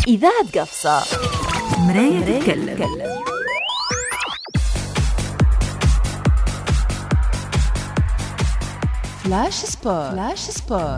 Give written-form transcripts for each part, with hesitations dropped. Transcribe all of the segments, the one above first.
إذاعة قفصة، مراية تتكلم. فلاش سبور.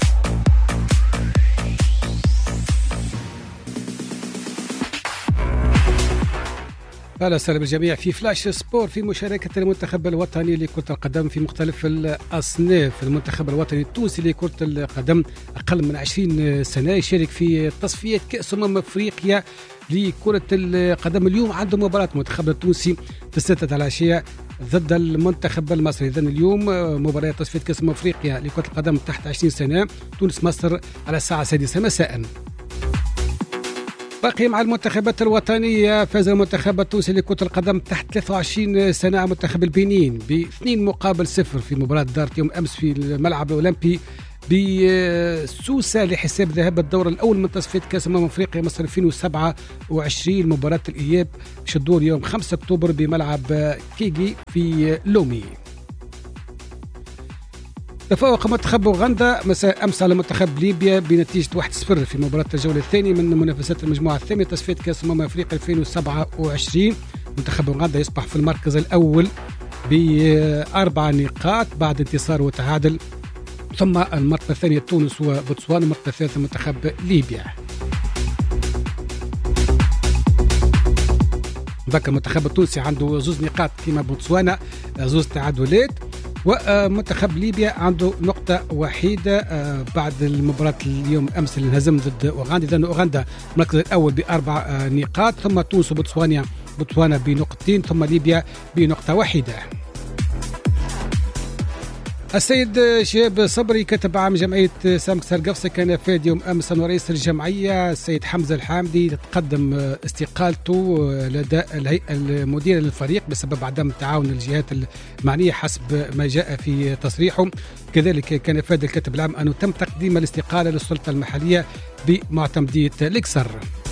أهلا وسهلا بالجميع في فلاش سبور في مشاركة المنتخب الوطني لكرة القدم في مختلف الأصناف. المنتخب الوطني التونسي لكرة القدم أقل من 20 سنة يشارك في تصفية كأس أفريقيا لكرة القدم. اليوم عنده مباراة المنتخب التونسي في 6 العشية ضد المنتخب المصري. إذن اليوم مباراة تصفية كأس أفريقيا لكرة القدم تحت 20 سنة، تونس مصر على الساعة 6 مساء. باقي مع المنتخبات الوطنية، فاز المنتخب التونسي لكرة القدم تحت 23 سنة على منتخب البنين ب2-0 في مباراة دارت يوم أمس في الملعب الأولمبي بسوسة لحساب ذهاب الدور الأول من تصفية كأس أفريقيا مصر 2027. مباراة الإياب شدور يوم 5 أكتوبر بملعب كيجي في لومي. تفوق منتخب أوغندا مساء أمس على منتخب ليبيا بنتيجة 1-0 في مباراة الجولة الثانية من منافسات المجموعة الثانية تصفية كأس أفريقيا 2027. منتخب أوغندا يصبح في المركز الأول ب4 نقاط بعد انتصار وتعادل، ثم المرتبة الثانية تونس وبوتسوانا، المرتبة الثالثة منتخب ليبيا. ذاك المنتخب التونسي عنده 2 نقاط فيما بوتسوانا 2 تعادلات، ومنتخب ليبيا عنده نقطة وحيدة بعد المباراة اليوم أمس اللي انهزم ضد أوغندا. إذن أوغندا المركز الأول ب4 نقاط، ثم تونس وبوتسوانا بنقطتين، ثم ليبيا بنقطة واحدة. السيد شهاب صبري كتب عام جمعية سامكسر قفصة كان فاد يوم أمس أن رئيس الجمعية السيد حمزة الحامدي تقدم استقالته لدى الهيئة المديرة للفريق بسبب عدم تعاون الجهات المعنية حسب ما جاء في تصريحه. كذلك كان فاد الكاتب العام أنه تم تقديم الاستقالة للسلطة المحلية بمعتمدية الإكسر.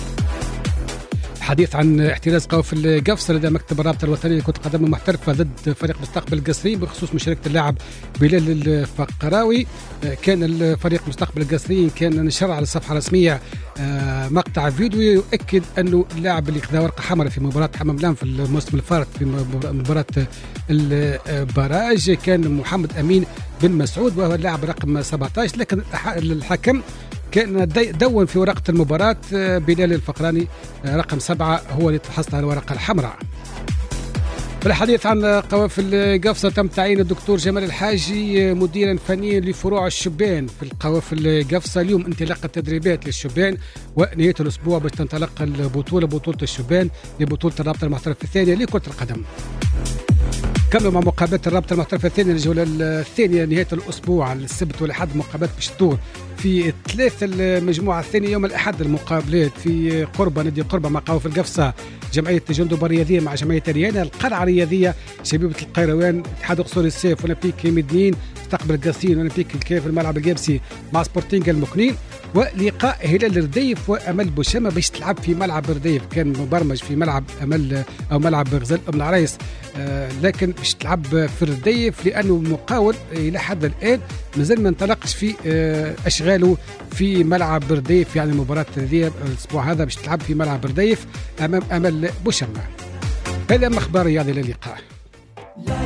حديث عن احتراز قوافل قفصة لدى مكتب الرابطة الوطنية لكرة القدم المحترفة ضد فريق مستقبل القصرين بخصوص مشاركة اللاعب بلال الفقراوي. كان الفريق مستقبل القصرين كان نشر على الصفحة الرسمية مقطع فيديو يؤكد أنه اللاعب اللي خذا ورقة حمراء في مباراة حمام لام في الموسم الفارط في مباراة البراج كان محمد أمين بن مسعود وهو اللاعب رقم 17، لكن الحكم كان دون في ورقة المباراة بلال الفقراني رقم 7 هو اللي تحصل على الورقة الحمراء. في الحديث عن قوافل قفصة تم تعيين الدكتور جمال الحاجي مديرا فنيا لفروع الشبان في القوافل قفصة. اليوم انطلاق التدريبات للشبان ونهاية الأسبوع باش تنطلق بطولة الشبان لبطولة الرابطة المحترفة الثانية لكرة القدم. كملوا مع مقابلة الرابطة المحترفة الثانية للجولة الثانية نهاية الأسبوع السبت والأحد مقابلات باش تدور في 3 المجموعة الثانية. يوم الأحد المقابلات في قربة نادي قربة مع قوافل قفصة، جمعية جندوب الرياضية مع جمعية ريانا، القلعة الرياضية شبيبة القيروان، اتحاد قصور السيف أولمبيك مدنين، مستقبل القصيم أولمبيك الكيف الملعب الجابسي مع سبورتينغ المكنين، ولقاء هلال الرديف وأمل بوشامة باش تلعب في ملعب الرديف. كان مبرمج في ملعب أمل أو ملعب غزال أم العريس، لكن باش تلعب في الرديف لأنه مقاول إلى حد الآن مازال ما انطلقش في أشغاله في ملعب الرديف. يعني مباراة هذه الأسبوع هذا باش تلعب في ملعب الرديف أمام أمل بوشامة. هذا أخبار رياضي للقاء.